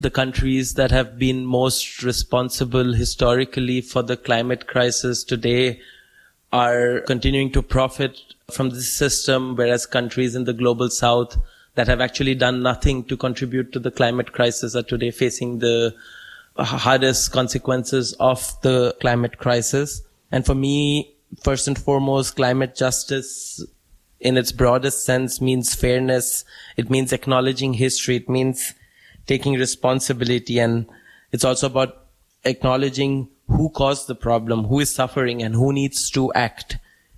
the countries that have been most responsible historically for the climate crisis today are continuing to profit from this system, whereas countries in the global south that have actually done nothing to contribute to the climate crisis are today facing the hardest consequences of the climate crisis. And for me, first and foremost, climate justice in its broadest sense means fairness. It means acknowledging history. It means taking responsibility. And it's also about acknowledging who caused the problem, who is suffering, and who needs to act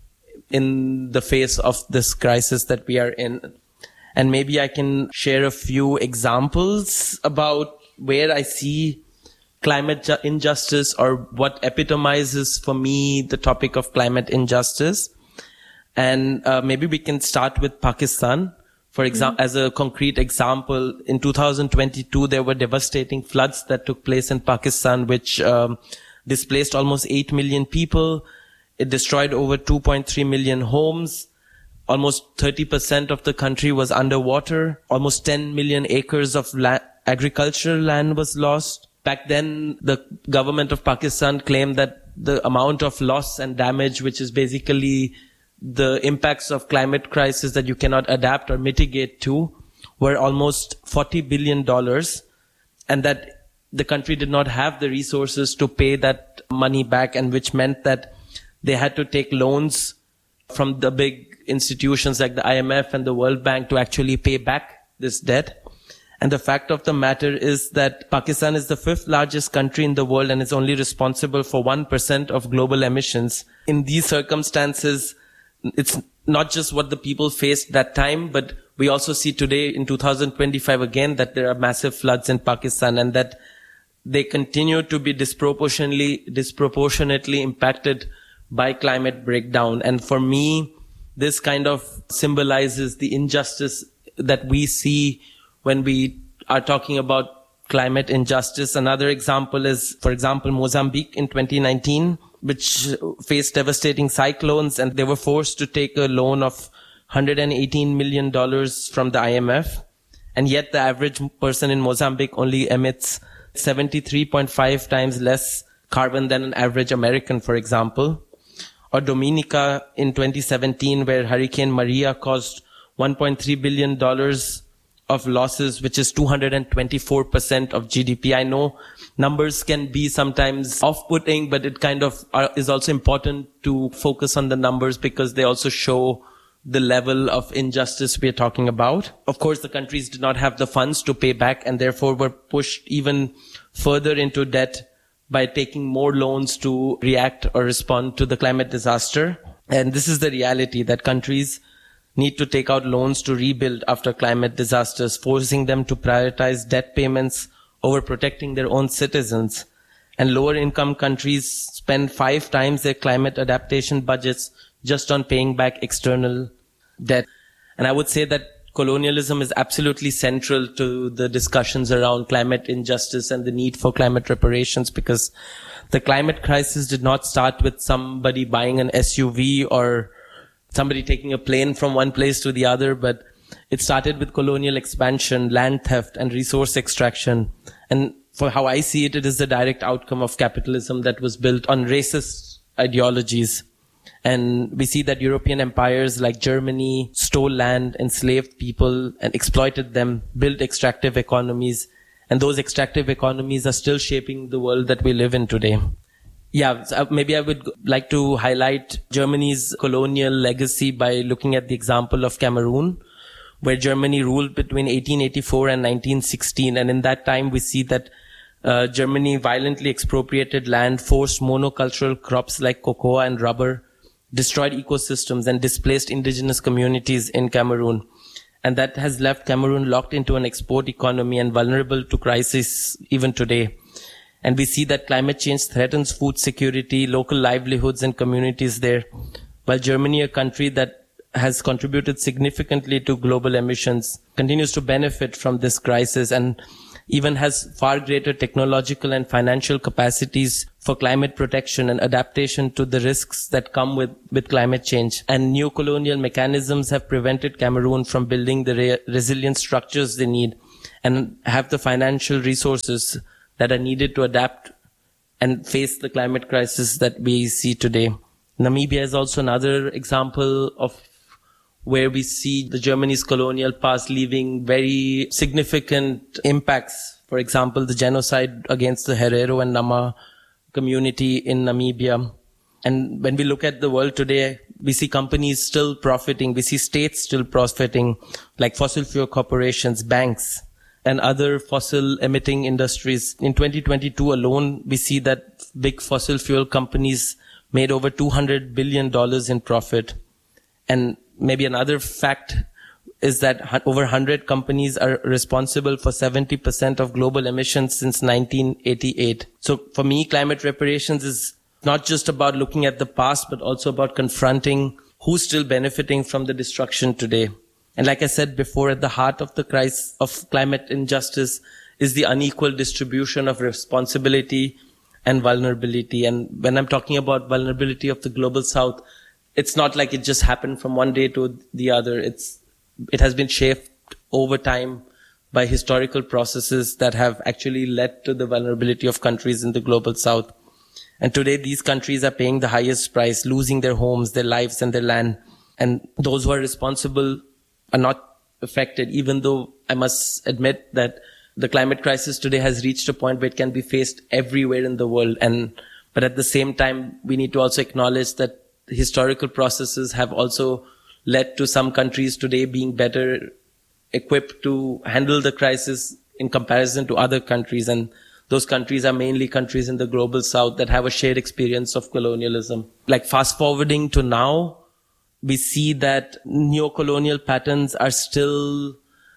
in the face of this crisis that we are in. And maybe I can share a few examples about where I see climate injustice, or what epitomizes for me the topic of climate injustice. And maybe we can start with Pakistan. For example, as a concrete example, in 2022, there were devastating floods that took place in Pakistan, which displaced almost 8 million people. It destroyed over 2.3 million homes. Almost 30% of the country was underwater. Almost 10 million acres of agricultural land was lost. Back then, the government of Pakistan claimed that the amount of loss and damage, which is basically the impacts of climate crisis that you cannot adapt or mitigate to, were almost $40 billion, and that the country did not have the resources to pay that money back, and which meant that they had to take loans from the big institutions like the IMF and the World Bank to actually pay back this debt. And the fact of the matter is that Pakistan is the 5th largest country in the world and is only responsible for 1% of global emissions. In these circumstances, it's not just what the people faced that time, but we also see today in 2025 again that there are massive floods in Pakistan, and that they continue to be disproportionately impacted by climate breakdown. And for me, this kind of symbolizes the injustice that we see when we are talking about climate injustice. Another example is, for example, Mozambique in 2019, which faced devastating cyclones, and they were forced to take a loan of $118 million from the IMF. And yet the average person in Mozambique only emits 73.5 times less carbon than an average American, for example. Or Dominica in 2017, where Hurricane Maria caused $1.3 billion of losses, which is 224% of GDP. I know numbers can be sometimes off-putting, but it kind of is also important to focus on the numbers because they also show the level of injustice we are talking about. Of course, the countries did not have the funds to pay back, and therefore were pushed even further into debt by taking more loans to react or respond to the climate disaster. And this is the reality, that countries need to take out loans to rebuild after climate disasters, forcing them to prioritize debt payments over protecting their own citizens. And lower income countries spend 5 times their climate adaptation budgets just on paying back external debt. And I would say that colonialism is absolutely central to the discussions around climate injustice and the need for climate reparations, because the climate crisis did not start with somebody buying an SUV or somebody taking a plane from one place to the other, but it started with colonial expansion, land theft, and resource extraction. And for how I see it, it is the direct outcome of capitalism that was built on racist ideologies. And we see that European empires like Germany stole land, enslaved people, and exploited them, built extractive economies. And those extractive economies are still shaping the world that we live in today. Yeah, so maybe I would like to highlight Germany's colonial legacy by looking at the example of Cameroon, where Germany ruled between 1884 and 1916. And in that time, we see that Germany violently expropriated land, forced monocultural crops like cocoa and rubber, destroyed ecosystems, and displaced indigenous communities in Cameroon. And that has left Cameroon locked into an export economy and vulnerable to crisis even today. And we see that climate change threatens food security, local livelihoods, and communities there. While Germany, a country that has contributed significantly to global emissions, continues to benefit from this crisis and even has far greater technological and financial capacities for climate protection and adaptation to the risks that come with climate change. And new colonial mechanisms have prevented Cameroon from building the resilient structures they need. and have the financial resources that are needed to adapt and face the climate crisis that we see today. Namibia is also another example of where we see the Germany's colonial past leaving very significant impacts. For example, the genocide against the Herero and Nama community in Namibia. And when we look at the world today, we see companies still profiting. We see states still profiting, like fossil fuel corporations, banks, and other fossil emitting industries. In 2022 alone, we see that big fossil fuel companies made over $200 billion in profit. And maybe another fact is that over 100 companies are responsible for 70% of global emissions since 1988. So for me, climate reparations is not just about looking at the past, but also about confronting who's still benefiting from the destruction today. And like I said before, at the heart of the crisis of climate injustice is the unequal distribution of responsibility and vulnerability. And when I'm talking about vulnerability of the global south, it's not like it just happened from one day to the other. It has been shaped over time by historical processes that have actually led to the vulnerability of countries in the global south. And today these countries are paying the highest price, losing their homes, their lives, and their land. And those who are responsible are not affected, even though I must admit that the climate crisis today has reached a point where it can be faced everywhere in the world. But at the same time, we need to also acknowledge that historical processes have also led to some countries today being better equipped to handle the crisis in comparison to other countries. And those countries are mainly countries in the global south that have a shared experience of colonialism. Like fast forwarding to now, we see that neo-colonial patterns are still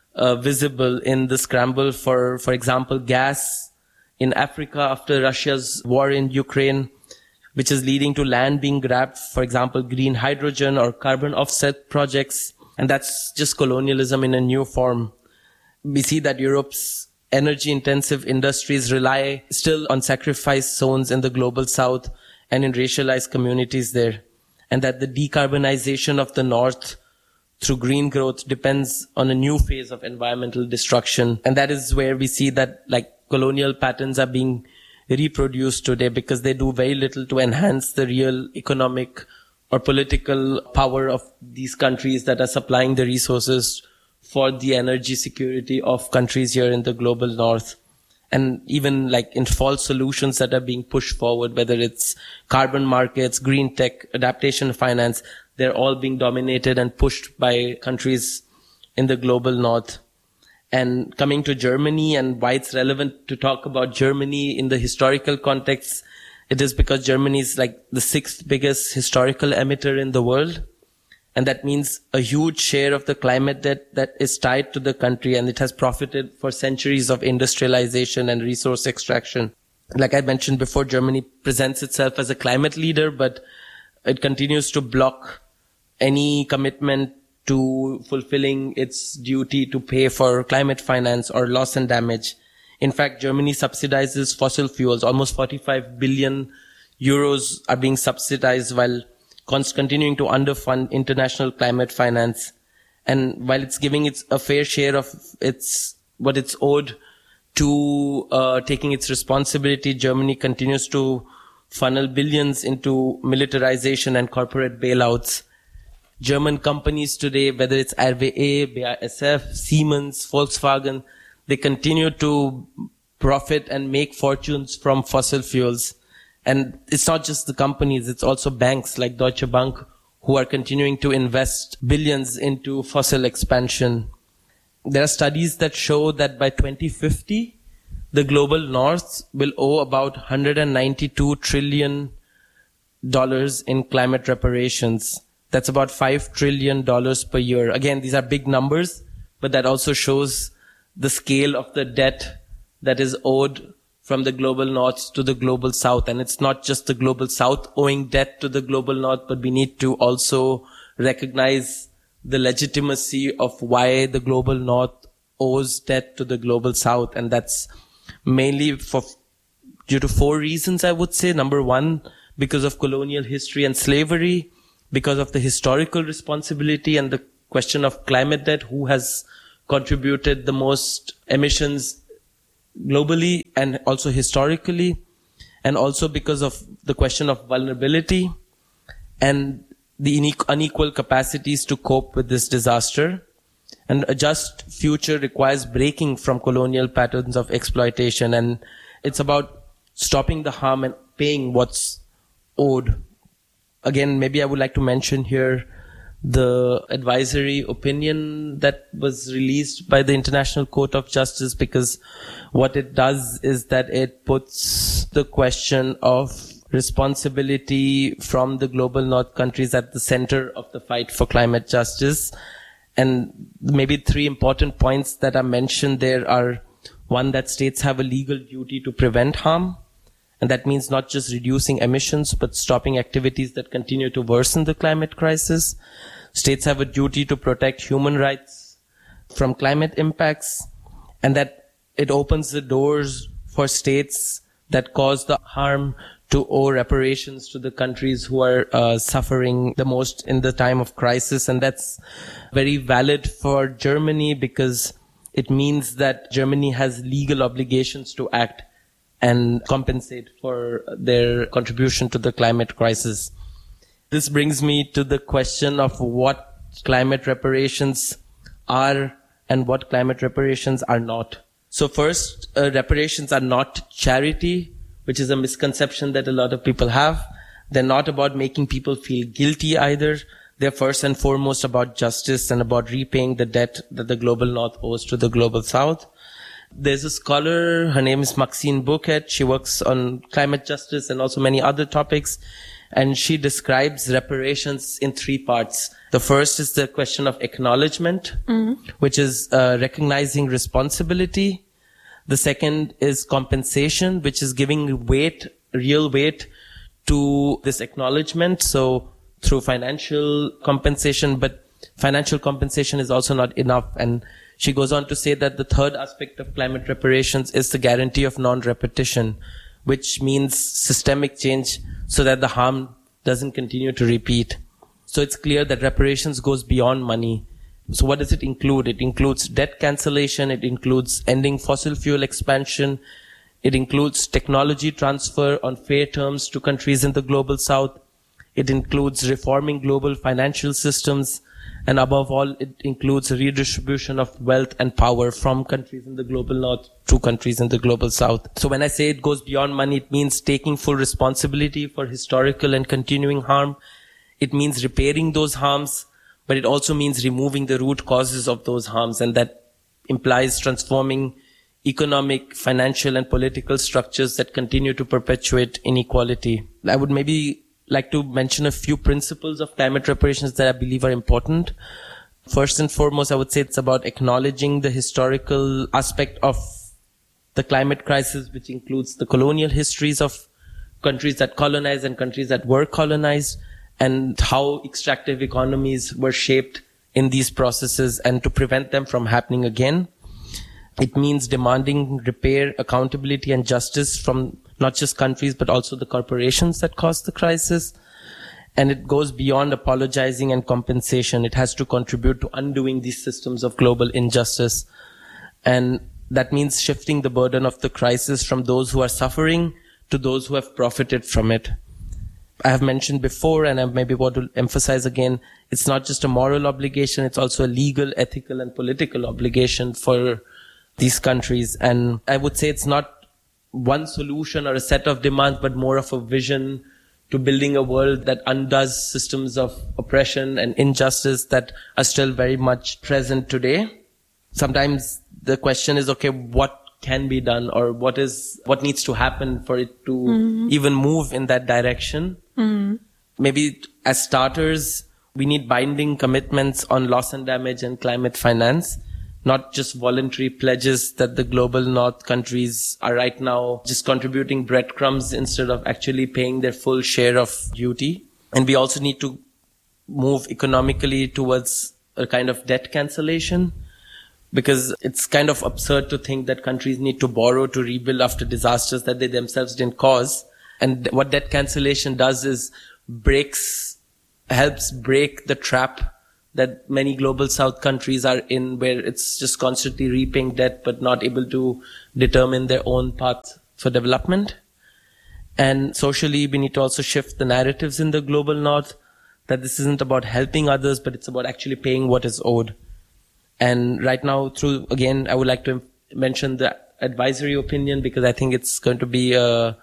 visible in the scramble for example, gas in Africa after Russia's war in Ukraine, which is leading to land being grabbed, for example, green hydrogen or carbon offset projects. And that's just colonialism in a new form. We see that Europe's energy-intensive industries rely still on sacrifice zones in the global south and in racialized communities there. And that the decarbonization of the north through green growth depends on a new phase of environmental destruction. And that is where we see that like colonial patterns are being reproduced today because they do very little to enhance the real economic or political power of these countries that are supplying the resources for the energy security of countries here in the global north. And even like in false solutions that are being pushed forward, whether it's carbon markets, green tech, adaptation finance, they're all being dominated and pushed by countries in the global north. And coming to Germany and why it's relevant to talk about Germany in the historical context, it is because Germany is like the 6th biggest historical emitter in the world. And that means a huge share of the climate debt that is tied to the country, and it has profited for centuries of industrialization and resource extraction. Like I mentioned before, Germany presents itself as a climate leader, but it continues to block any commitment to fulfilling its duty to pay for climate finance or loss and damage. In fact, Germany subsidizes fossil fuels. Almost 45 billion euros are being subsidized while continuing to underfund international climate finance. And while it's giving it a fair share of what it's owed to taking its responsibility, Germany continues to funnel billions into militarization and corporate bailouts. German companies today, whether it's RWE, BASF, Siemens, Volkswagen, they continue to profit and make fortunes from fossil fuels. And it's not just the companies, it's also banks like Deutsche Bank who are continuing to invest billions into fossil expansion. There are studies that show that by 2050, the global north will owe about $192 trillion in climate reparations. That's about $5 trillion per year. Again, these are big numbers, but that also shows the scale of the debt that is owed from the global north to the global south. And it's not just the global south owing debt to the global north, but we need to also recognize the legitimacy of why the global north owes debt to the global south. And that's mainly due to 4 reasons, I would say. Number 1, because of colonial history and slavery, because of the historical responsibility and the question of climate debt, who has contributed the most emissions globally and also historically, and also because of the question of vulnerability and the unequal capacities to cope with this disaster. And a just future requires breaking from colonial patterns of exploitation, and it's about stopping the harm and paying what's owed. Again, maybe I would like to mention here the advisory opinion that was released by the International Court of Justice, because what it does is that it puts the question of responsibility from the global north countries at the center of the fight for climate justice. And maybe 3 important points that are mentioned there are: one, that states have a legal duty to prevent harm. And that means not just reducing emissions, but stopping activities that continue to worsen the climate crisis. States have a duty to protect human rights from climate impacts, and that it opens the doors for states that cause the harm to owe reparations to the countries who are suffering the most in the time of crisis. And that's very valid for Germany, because it means that Germany has legal obligations to act and compensate for their contribution to the climate crisis. This brings me to the question of what climate reparations are and what climate reparations are not. So first, reparations are not charity, which is a misconception that a lot of people have. They're not about making people feel guilty either. They're first and foremost about justice and about repaying the debt that the global north owes to the global south. There's a scholar, her name is Maxine Bouquet. She works on climate justice and also many other topics. And she describes reparations in 3 parts. The first is the question of acknowledgement, which is recognizing responsibility. The second is compensation, which is giving weight, real weight to this acknowledgement. So through financial compensation, but financial compensation is also not enough. And she goes on to say that the third aspect of climate reparations is the guarantee of non-repetition, which means systemic change so that the harm doesn't continue to repeat. So it's clear that reparations goes beyond money. So what does it include? It includes debt cancellation. It includes ending fossil fuel expansion. It includes technology transfer on fair terms to countries in the global south. It includes reforming global financial systems. And above all, it includes a redistribution of wealth and power from countries in the global north to countries in the global south. So when I say it goes beyond money, it means taking full responsibility for historical and continuing harm. It means repairing those harms, but it also means removing the root causes of those harms. And that implies transforming economic, financial, and political structures that continue to perpetuate inequality. I would maybe like to mention a few principles of climate reparations that I believe are important. First and foremost, I would say it's about acknowledging the historical aspect of the climate crisis, which includes the colonial histories of countries that colonized and countries that were colonized, and how extractive economies were shaped in these processes, and to prevent them from happening again. It means demanding repair, accountability, and justice from not just countries, but also the corporations that caused the crisis. And it goes beyond apologizing and compensation. It has to contribute to undoing these systems of global injustice. And that means shifting the burden of the crisis from those who are suffering to those who have profited from it. I have mentioned before, and I maybe want to emphasize again, it's not just a moral obligation, it's also a legal, ethical, and political obligation for these countries. And I would say it's not one solution or a set of demands, but more of a vision to building a world that undoes systems of oppression and injustice that are still very much present today. Sometimes the question is, okay, what can be done, or what needs to happen for it to even move in that direction? Maybe as starters, we need binding commitments on loss and damage and climate finance, not just voluntary pledges that the global north countries are right now just contributing breadcrumbs instead of actually paying their full share of duty. And we also need to move economically towards a kind of debt cancellation, because it's kind of absurd to think that countries need to borrow to rebuild after disasters that they themselves didn't cause. And what debt cancellation does is helps break the trap that many global south countries are in, where it's just constantly repaying debt but not able to determine their own path for development. And socially, we need to also shift the narratives in the global north, that this isn't about helping others, but it's about actually paying what is owed. And right now, I would like to mention the advisory opinion, because I think it's going to be a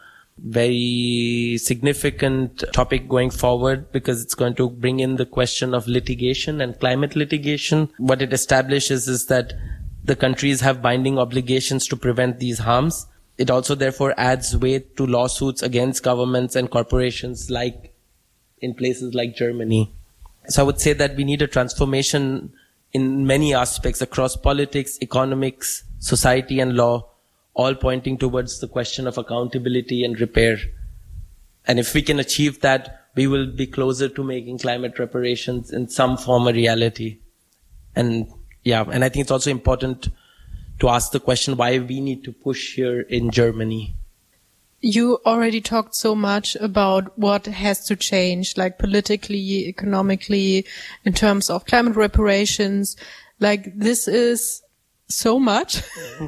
very significant topic going forward, because it's going to bring in the question of litigation and climate litigation. What it establishes is that the countries have binding obligations to prevent these harms. It also therefore adds weight to lawsuits against governments and corporations, like in places like Germany. So I would say that we need a transformation in many aspects across politics, economics, society and law, all pointing towards the question of accountability and repair. And if we can achieve that, we will be closer to making climate reparations in some form a reality. And I think it's also important to ask the question why we need to push here in Germany. You already talked so much about what has to change, like politically, economically, in terms of climate reparations. Like, this is so much.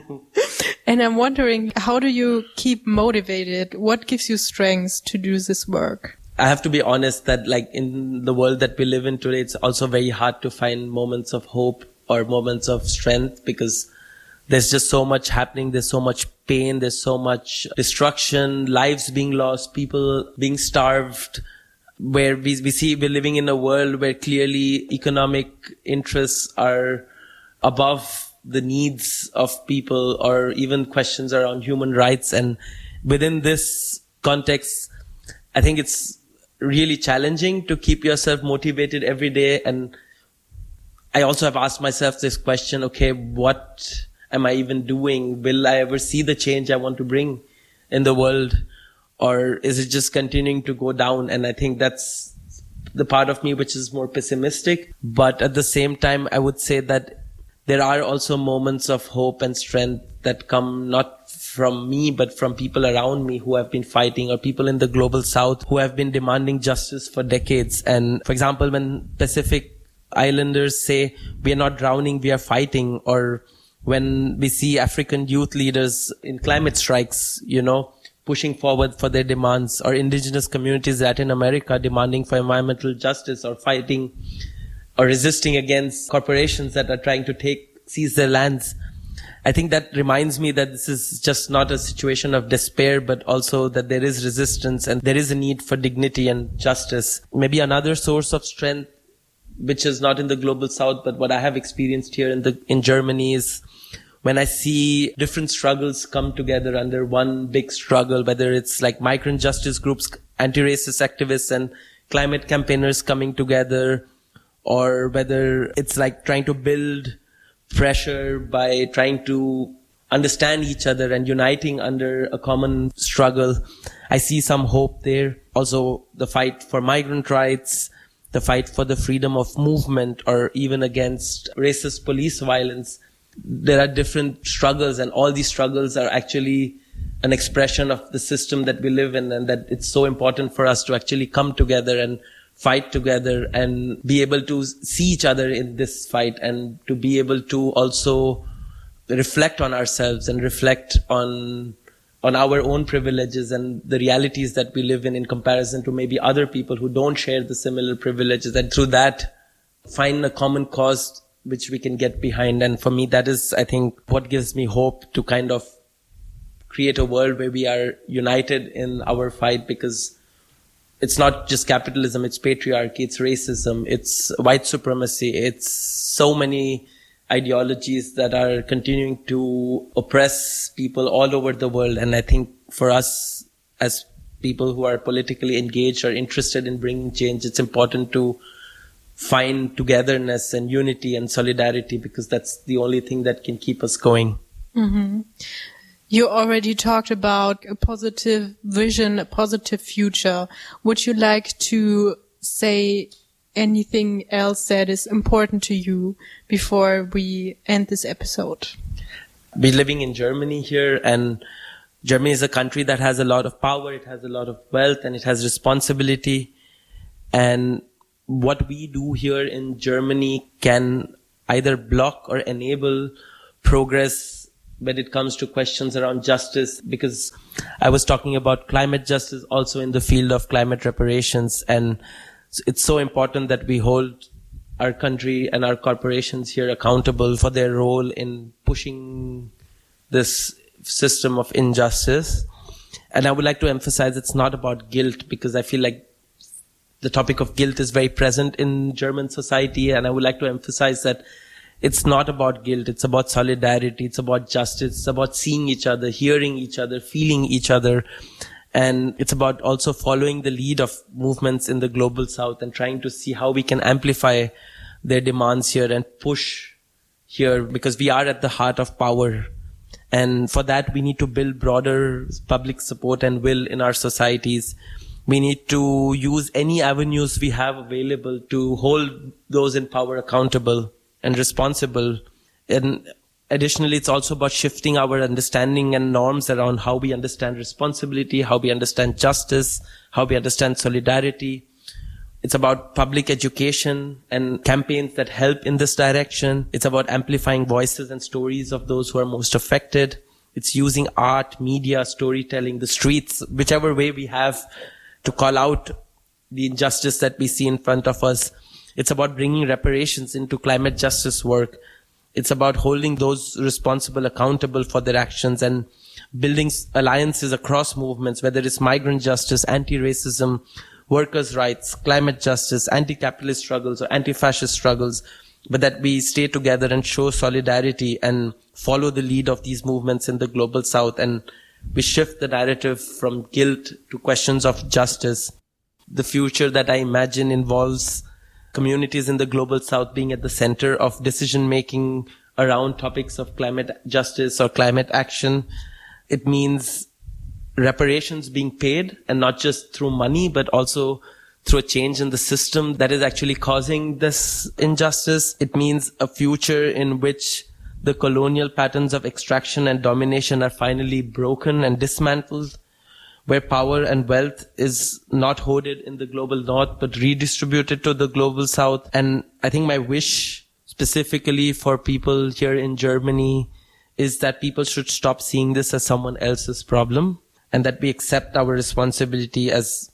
And I'm wondering, how do you keep motivated? What gives you strength to do this work? I have to be honest that, like, in the world that we live in today, it's also very hard to find moments of hope or moments of strength, because there's just so much happening. There's so much pain. There's so much destruction, lives being lost, people being starved, where we see we're living in a world where clearly economic interests are above the needs of people, or even questions around human rights. And within this context, I think it's really challenging to keep yourself motivated every day. And I also have asked myself this question, okay, what am I even doing? Will I ever see the change I want to bring in the world? Or is it just continuing to go down? And I think that's the part of me which is more pessimistic. But at the same time, I would say that there are also moments of hope and strength that come not from me, but from people around me who have been fighting, or people in the global south who have been demanding justice for decades. And for example, when Pacific Islanders say, we are not drowning, we are fighting, or when we see African youth leaders in climate strikes, pushing forward for their demands, or indigenous communities in Latin America demanding for environmental justice, or fighting or resisting against corporations that are trying to seize their lands. I think that reminds me that this is just not a situation of despair, but also that there is resistance and there is a need for dignity and justice. Maybe another source of strength, which is not in the global south, but what I have experienced here in Germany, is when I see different struggles come together under one big struggle, whether it's like migrant justice groups, anti-racist activists and climate campaigners coming together, or whether it's like trying to build pressure by trying to understand each other and uniting under a common struggle. I see some hope there. Also, the fight for migrant rights, the fight for the freedom of movement, or even against racist police violence. There are different struggles, and all these struggles are actually an expression of the system that we live in, and that it's so important for us to actually come together and fight together and be able to see each other in this fight, and to be able to also reflect on ourselves and reflect on our own privileges and the realities that we live in comparison to maybe other people who don't share the similar privileges, and through that find a common cause which we can get behind. And for me, that is, I think, what gives me hope to kind of create a world where we are united in our fight, because it's not just capitalism, it's patriarchy, it's racism, it's white supremacy, it's so many ideologies that are continuing to oppress people all over the world. And I think for us as people who are politically engaged or interested in bringing change, it's important to find togetherness and unity and solidarity, because that's the only thing that can keep us going. Mm-hmm. You already talked about a positive vision, a positive future. Would you like to say anything else that is important to you before we end this episode? We're living in Germany here, and Germany is a country that has a lot of power, it has a lot of wealth, and it has responsibility. And what we do here in Germany can either block or enable progress when it comes to questions around justice, because I was talking about climate justice also in the field of climate reparations. And it's so important that we hold our country and our corporations here accountable for their role in pushing this system of injustice. And I would like to emphasize it's not about guilt, because I feel like the topic of guilt is very present in German society. And I would like to emphasize that it's not about guilt. It's about solidarity. It's about justice. It's about seeing each other, hearing each other, feeling each other. And it's about also following the lead of movements in the global south and trying to see how we can amplify their demands here and push here, because we are at the heart of power. And for that, we need to build broader public support and will in our societies. We need to use any avenues we have available to hold those in power accountable and responsible. And additionally, it's also about shifting our understanding and norms around how we understand responsibility, how we understand justice, how we understand solidarity. It's about public education and campaigns that help in this direction. It's about amplifying voices and stories of those who are most affected. It's using art, media, storytelling, the streets, whichever way we have to call out the injustice that we see in front of us. It's about bringing reparations into climate justice work. It's about holding those responsible accountable for their actions and building alliances across movements, whether it's migrant justice, anti-racism, workers' rights, climate justice, anti-capitalist struggles or anti-fascist struggles, but that we stay together and show solidarity and follow the lead of these movements in the global south, and we shift the narrative from guilt to questions of justice. The future that I imagine involves communities in the global south being at the center of decision-making around topics of climate justice or climate action. It means reparations being paid, and not just through money, but also through a change in the system that is actually causing this injustice. It means a future in which the colonial patterns of extraction and domination are finally broken and dismantled, where power and wealth is not hoarded in the global north, but redistributed to the global south. And I think my wish specifically for people here in Germany is that people should stop seeing this as someone else's problem, and that we accept our responsibility as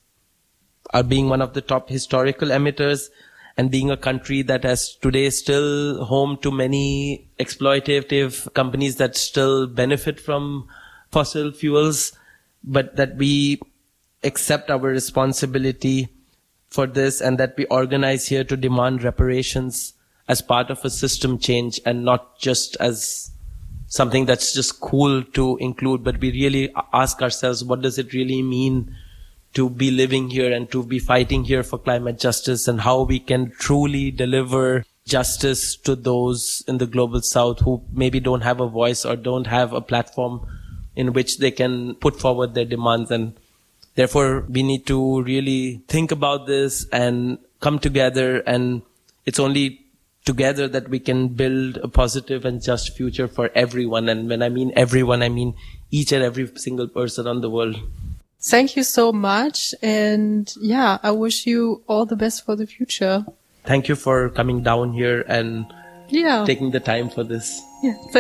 being one of the top historical emitters and being a country that has today still home to many exploitative companies that still benefit from fossil fuels, but that we accept our responsibility for this and that we organize here to demand reparations as part of a system change and not just as something that's just cool to include, but we really ask ourselves, what does it really mean to be living here and to be fighting here for climate justice, and how we can truly deliver justice to those in the global south who maybe don't have a voice or don't have a platform in which they can put forward their demands. And therefore, we need to really think about this and come together, and it's only together that we can build a positive and just future for everyone. And when I mean everyone, I mean each and every single person on the world. Thank you so much. And yeah, I wish you all the best for the future. Thank you for coming down here and taking the time for this. Yeah.